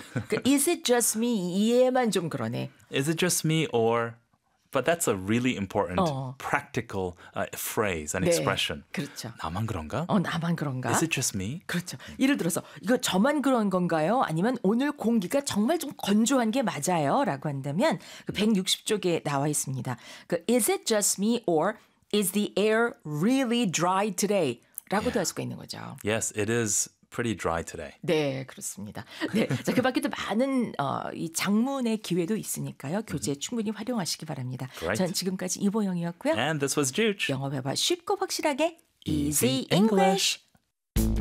그 is it just me 얘만 좀 그러네. Is it just me or but that's a really important 어. practical phrase and 네, expression. 그렇죠. 나만 그런가? 나만 그런가? Is it just me? 그렇죠. 예를 들어서 이거 저만 그런 건가요? 아니면 오늘 공기가 정말 좀 건조한 게 맞아요? 라고 한다면 그 160쪽에 나와 있습니다. 그 is it just me or is the air really dry today? 라고도 할 수가 있는 거죠. Yes, it is pretty dry today. 네, 그렇습니다. 네, 자, 그 밖에도 많은 이 장문의 기회도 있으니까요. 교재 충분히 활용하시기 바랍니다. Great. 전 지금까지 이보영이었고요. And this was Juge. 영어 회화 쉽고 확실하게 Easy Easy English.